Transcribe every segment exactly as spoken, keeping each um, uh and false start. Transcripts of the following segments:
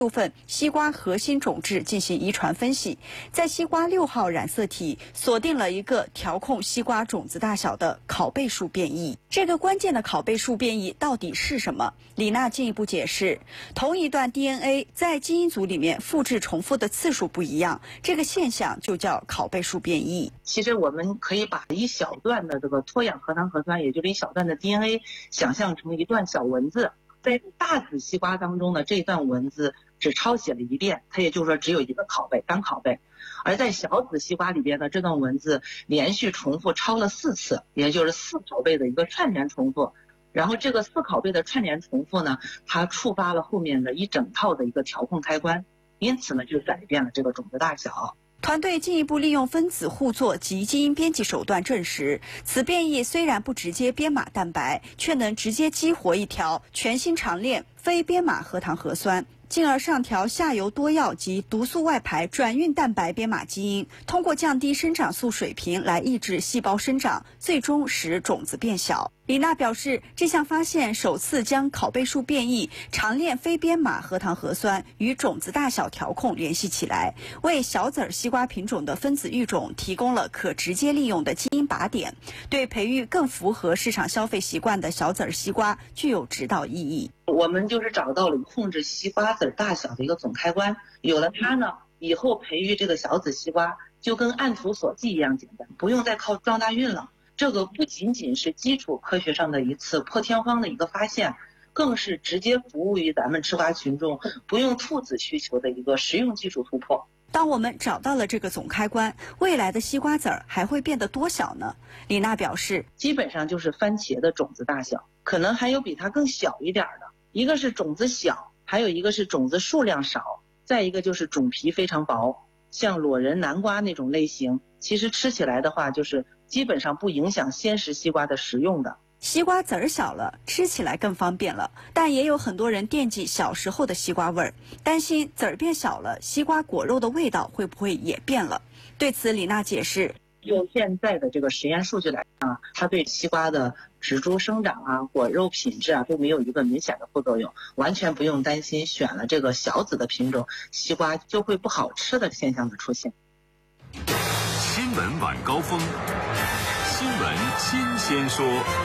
部分西瓜核心种质进行遗传分析，在西瓜六号染色体锁定了一个调控西瓜种子大小的拷贝数变异。这个关键的拷贝数变异到底是什么？李娜进一步解释，同一段 D N A 在基因组里面复制重复的次数不一样，这个现象就叫拷贝数变异。 其实我们可以把一小段的这个脱氧核糖核酸，也就是一小段的 D N A 想象成一段小文字，在大子西瓜当中呢，这一段文字只抄写了一遍，它也就是说只有一个拷贝，单拷贝。而在小子西瓜里边呢，这段文字连续重复抄了四次，也就是四拷贝的一个串联重复。然后这个四拷贝的串联重复呢，它触发了后面的一整套的一个调控开关，因此呢就改变了这个种子大小。 团队进一步利用分子互作及基因编辑手段证实，此变异虽然不直接编码蛋白，却能直接激活一条全新长链非编码核糖核酸，进而上调下游多药及毒素外排转运蛋白编码基因，通过降低生长素水平来抑制细胞生长，最终使种子变小。李娜表示，这项发现首次将拷贝数变异、长链非编码核糖核酸与种子大小调控联系起来，为小籽儿西瓜品种的分子育种提供了可直接利用的基因靶点，对培育更符合市场消费习惯的小籽儿西瓜具有指导意义。 我们就是找到了控制西瓜籽大小的一个总开关，有了它呢，以后培育这个小籽西瓜就跟按图索骥一样简单，不用再靠撞大运了。这个不仅仅是基础科学上的一次破天荒的一个发现，更是直接服务于咱们吃瓜群众不用兔子需求的一个实用技术突破。 当我们找到了这个总开关，未来的西瓜籽儿还会变得多小呢？李娜表示， 基本上就是番茄的种子大小，可能还有比它更小一点的。一个是种子小，还有一个是种子数量少，再一个就是种皮非常薄，像裸仁南瓜那种类型，其实吃起来的话就是基本上不影响鲜食西瓜的食用的。 西瓜籽儿小了，吃起来更方便了，但也有很多人惦记小时候的西瓜味儿，担心籽儿变小了，西瓜果肉的味道会不会也变了？对此，李娜解释， 就现在的这个实验数据来看啊，它对西瓜的植株生长啊、果肉品质啊都没有一个明显的副作用，完全不用担心选了这个小籽的品种，西瓜就会不好吃的现象的出现。 新闻晚高峰，新闻新鲜说。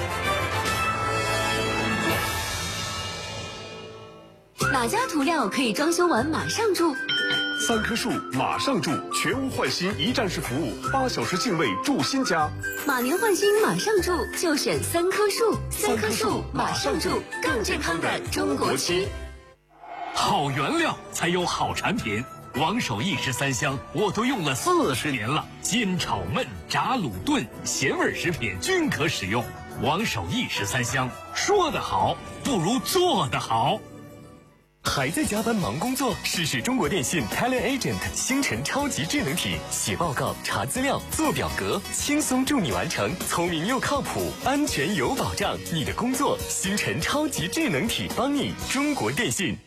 哪家涂料可以装修完马上住？ 三棵树马上住，全屋换新一站式服务，八小时净位住新家。 马年换新马上住，就选三棵树。三棵树马上住，更健康的中国吃。 好原料才有好产品。王守义十三香我都用了四十年了，煎炒焖炸卤炖咸味食品均可使用。王守义十三香，说得好不如做得好。 还在加班忙工作？试试中国电信 Talent Agent 星辰超级智能体，写报告、查资料、做表格，轻松助你完成，聪明又靠谱，安全有保障。你的工作，星辰超级智能体帮你。中国电信。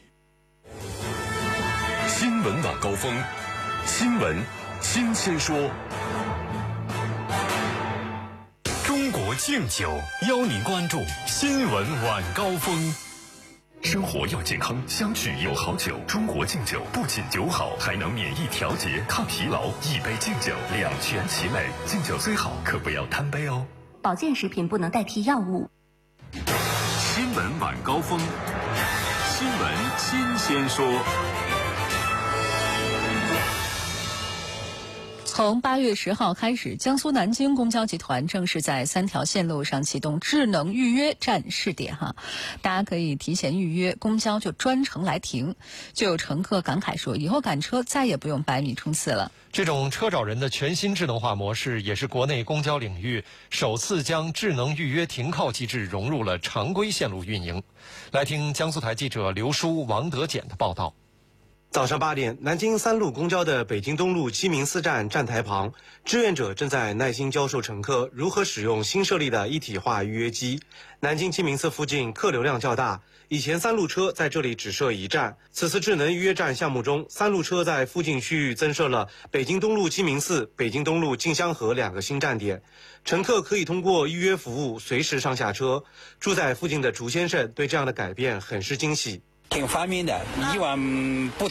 新闻晚高峰，新闻新鲜说。中国敬酒邀您关注新闻晚高峰。生活要健康，相聚有好酒。中国敬酒不仅酒好，还能免疫调节、抗疲劳。一杯敬酒，两全其美。敬酒虽好，可不要贪杯哦。 保健食品不能代替药物。 新闻晚高峰，新闻新鲜说。 从八月十号开始，江苏南京公交集团正式在三条线路上启动智能预约站试点哈，大家可以提前预约，公交就专程来停。就有乘客感慨说，以后赶车再也不用百米冲刺了。 这种车找人的全新智能化模式，也是国内公交领域首次将智能预约停靠机制融入了常规线路运营。来听江苏台记者刘舒、王德简的报道。 早上八点，南京三路公交的北京东路鸡鸣寺站站台旁，志愿者正在耐心教授乘客如何使用新设立的一体化预约机。南京鸡鸣寺附近客流量较大，以前三路车在这里只设一站，此次智能预约站项目中，三路车在附近区域增设了北京东路鸡鸣寺、北京东路静香河两个新站点，乘客可以通过预约服务随时上下车。住在附近的竹先生对这样的改变很是惊喜。 挺方便的，以往不